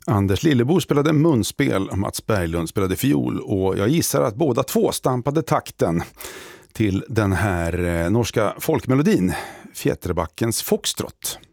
Anders Lillebo spelade munspel och Mats Berglund spelade fiol, och jag gissar att båda två stampade takten till den här norska folkmelodin, Fjätterbackens Foxtrot.